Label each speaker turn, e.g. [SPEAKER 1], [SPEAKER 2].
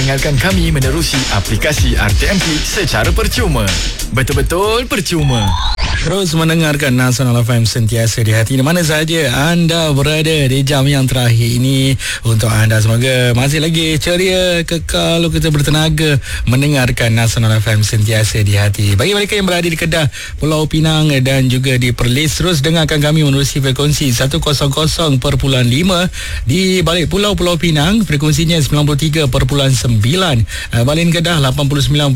[SPEAKER 1] mendengarkan kami menerusi aplikasi RTM Klik secara percuma. Betul-betul percuma.
[SPEAKER 2] Terus mendengarkan Nasional FM sentiasa di hati, di mana sahaja anda berada di jam yang terakhir ini. Untuk anda semoga masih lagi ceria, kekal, kita bertenaga mendengarkan Nasional FM sentiasa di hati. Bagi mereka yang berada di Kedah, Pulau Pinang dan juga di Perlis, terus dengarkan kami menerusi frekuensi 100.5 di balik Pulau Pinang, frekuensinya 93.9, Balin Kedah 89.9,